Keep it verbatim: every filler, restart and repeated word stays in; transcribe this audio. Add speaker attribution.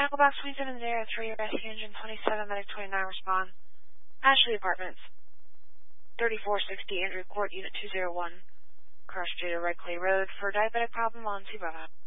Speaker 1: Echo Box twenty-seven zero three, rescue engine twenty-seven, medic twenty-nine, respond. Ashley Apartments, thirty-four sixty Andrew Court, unit two zero one. Cross Street, Red Clay Road, for diabetic problem on T Bravo.